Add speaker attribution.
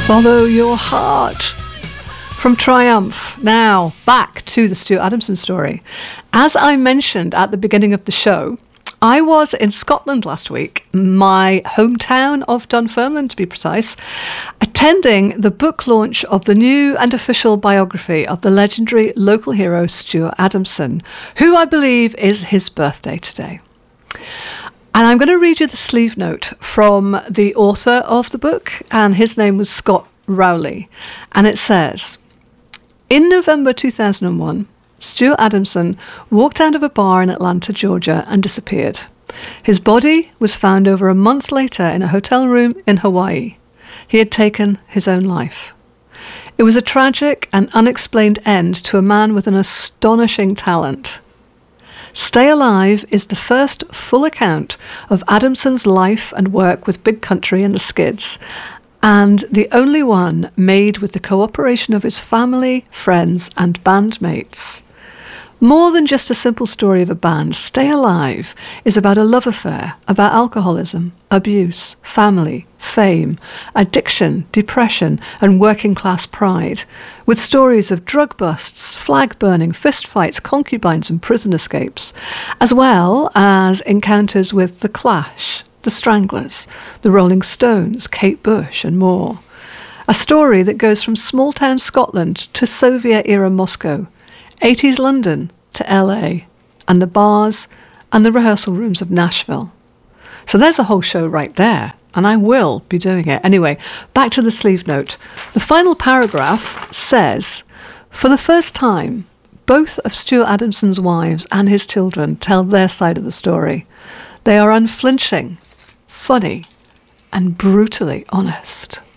Speaker 1: Follow your heart. From Triumph, now back to the Stuart Adamson story. As I mentioned at the beginning of the show, I was in Scotland last week, my hometown of Dunfermline to be precise, attending the book launch of the new and official biography of the legendary local hero Stuart Adamson, who I believe is his birthday today. And I'm going to read you the sleeve note from the author of the book, and his name was Scott Rowley. And it says, in November 2001, Stuart Adamson walked out of a bar in Atlanta, Georgia, and disappeared. His body was found over a month later in a hotel room in Hawaii. He had taken his own life. It was a tragic and unexplained end to a man with an astonishing talent. Stay Alive is the first full account of Adamson's life and work with Big Country and the Skids, and the only one made with the cooperation of his family, friends, and bandmates. More than just a simple story of a band, Stay Alive is about a love affair, about alcoholism, abuse, family, fame, addiction, depression, and working-class pride, with stories of drug busts, flag burning, fistfights, concubines, and prison escapes, as well as encounters with The Clash, The Stranglers, The Rolling Stones, Kate Bush, and more. A story that goes from small-town Scotland to Soviet-era Moscow, 80s London to LA, and the bars and the rehearsal rooms of Nashville. So there's a whole show right there, and I will be doing it. Anyway, back to the sleeve note. The final paragraph says, for the first time, both of Stuart Adamson's wives and his children tell their side of the story. They are unflinching, funny, and brutally honest.